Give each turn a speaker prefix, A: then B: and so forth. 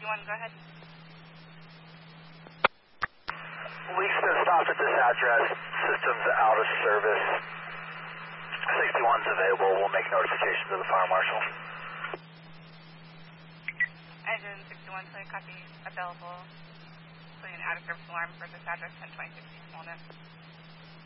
A: 61, go ahead.
B: Leak's been stopped at this address. System's out of service. 61's available. We'll make notification to the fire marshal.
A: Engine 61, so copy available. Putting an out of service alarm for this address 1026 Walnut.